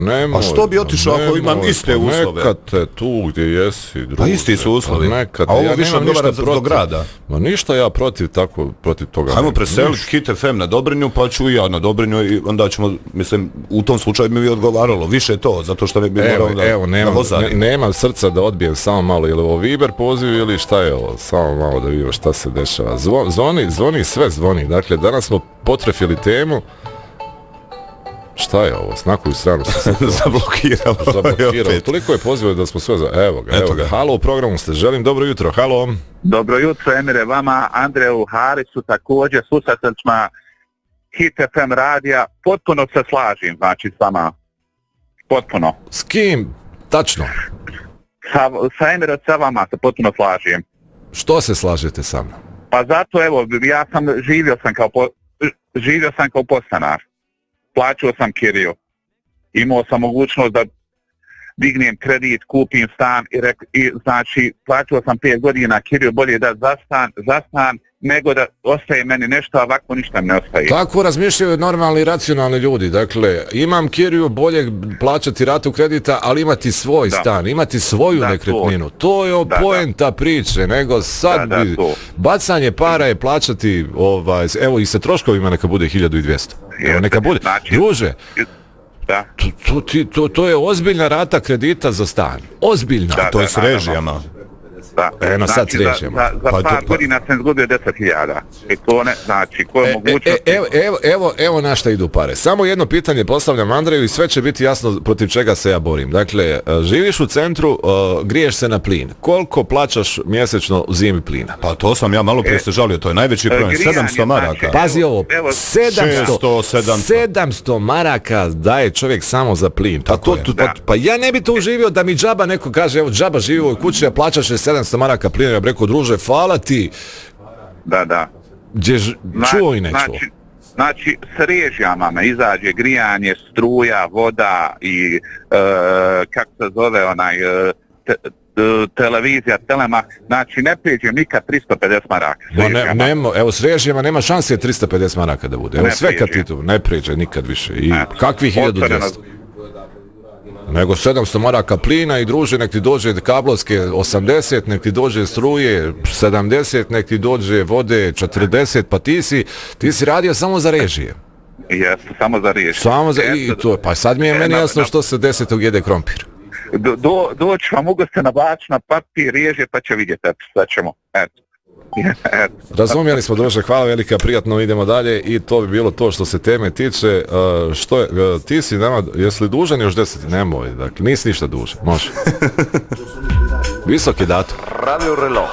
A što bi otišao ako imam iste uslove? Neka te tu gdje jesi, druže. Pa isti su uslovi. A ovo više odgovara do grada. Ma ništa ja protiv toga. Hajmo preseliti Hit FM na Dobrinju, pa ću i ja na Dobrinju i onda ćemo, mislim, u tom slučaju mi odgovaralo. Više to, zato što bi morao da nemam srca da odbijem samo malo, ili ovo Viber poziv ili šta je ovo, samo malo da vidimo šta se dešava. Zvoni, sve zvoni. Dakle, danas smo potrefili temu. Šta je ovo? S na koju stranu se zablokiralo. Toliko je poziva da smo sve Evo ga. Halo, u programu ste. Želim dobro jutro. Halo. Dobro jutro, Emire, vama, Andreju, Harisu, također, slušateljima Hit FM radija. Potpuno se slažem, znači, s vama. Potpuno. S kim? Tačno. Sa Emire, sa vama se potpuno slažem. Što se slažete sa mnom? Pa zato, evo, ja sam živio sam kao podstanar. Plaćao sam kiriju. Imao sam mogućnost da dignem kredit, kupim stan i znači plaćao sam 5 godina kiriju, bolje da za stan nego da ostaje meni nešto, a ovako ništa mi ne ostaje. Tako razmišljaju normalni, racionalni ljudi. Dakle, imam kiriju, bolje plaćati ratu kredita, ali imati svoj stan, imati svoju nekretninu. To je poenta priče, nego sad bacanje para je plaćati, evo i sa troškovima neka bude 1200. Evo neka bude. Druže, to je ozbiljna rata kredita za stan. Ozbiljna. To je s režijama. Eno sad s režijama. Za par godina sam izgubio 10.000. I to ne, znači, koje mogućnosti... Evo na šta idu pare. Samo jedno pitanje postavljam Andreju i sve će biti jasno protiv čega se ja borim. Dakle, živiš u centru, griješ se na plin. Koliko plaćaš mjesečno u zimi plina? Pa to sam ja malo prije se žalio, to je najveći problem. 700 maraka. Pazi ovo, 700 maraka daje čovjek samo za plin. Pa ja ne bi to uživio da mi džaba neko kaže, evo džaba živi u ovoj kući, a plaćaš 700 maraka plina, ja bih rekao, druže, hvala ti. Da. Čuo i ne čuo. Znači, s režijama me izađe grijanje, struja, voda i kako se zove onaj televizija, telema, znači ne prijeđem nikad 350 maraka. Evo s režijama nema šanse 350 maraka da bude. Evo sve kad ti tu ne prijeđe nikad više. I kakvi 1200? Nego 700 maraka plina i druže, nek ti dođe kablovske 80, nek ti dođe struje 70, nek ti dođe vode 40, pa ti si radio samo za režije. Jeste, samo za režije. Pa sad mi je meni jasno što se 10. jede krompir. Doći vam mogu se nabaći na papir režije, pa će vidjeti, sad ćemo, eto. Razumjeli smo, druže, hvala velika, prijatno, idemo dalje i to bi bilo to što se teme tiče. Ti si nama, jesi li dužan još 10? Nemoj, dakle, nisi ništa dužan, može. Visoki datum. Radio Reloj.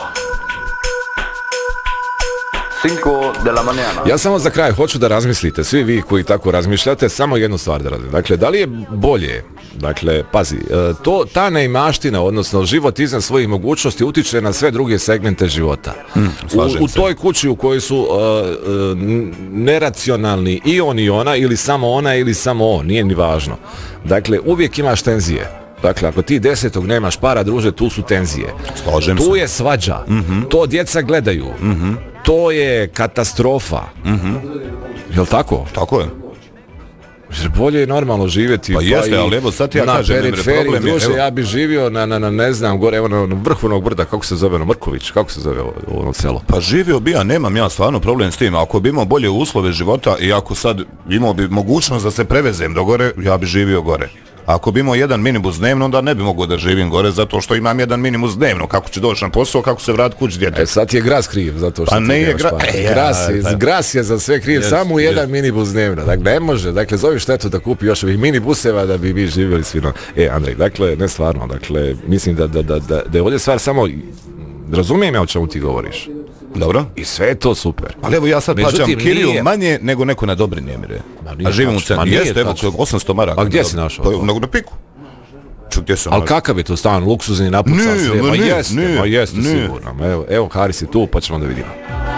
5 de la mañana. Ja samo za kraj hoću da razmislite, svi vi koji tako razmišljate, samo jednu stvar da radite. Dakle, da li je bolje, dakle, pazi, ta neimaština, odnosno život iznad svojih mogućnosti utiče na sve druge segmente života. U toj kući u kojoj su neracionalni i on i ona, ili samo ona ili samo on, nije ni važno. Dakle, uvijek imaš tenzije. Dakle, ako ti 10. nemaš para, druže, tu su tenzije. Tu je svađa. To djeca gledaju. To je katastrofa. Jel' tako? Tako je. Jer bolje je normalno živjeti. Pa jeste, ali evo sad ja kažem, periferiji, druže, ja bi živio na ne znam, gore, evo na vrhu onog brda, kako se zove, Mrković, kako se zove ono selo? Pa živio bi, ja nemam ja stvarno problem s tim. Ako bi imao bolje uslove života i ako sad imao bi mogućnost da se prevezem do gore, ja bi živio gore. Ako bi imao jedan minibus dnevno, onda ne bi mogao da živim gore, zato što imam jedan minibus dnevno. Kako ću doći na posao, kako se vrat kući djete. Sad je Gras kriv, zato što pa ne je Gras je za sve kriv, samo jedan minibus dnevno. Dakle, ne može, dakle, zove štetu da kupi još ovih minibuseva da bi vi živjeli svi. Andrej, dakle, ne stvarno, dakle, mislim da je ovdje stvar samo, razumijem ja o čemu ti govoriš. Dobro. I sve je to super. Ali evo ja sad plaćam kiriju manje nego neko na Dobrini, Emire. A živim u centru. Jeste, evo 800 maraka. A gdje si našao? Pa na Piku. Ali kakav je to stan, luksuzni, napucan sve? Ma jeste sigurno. Evo Haris je tu, pa ćemo da vidimo.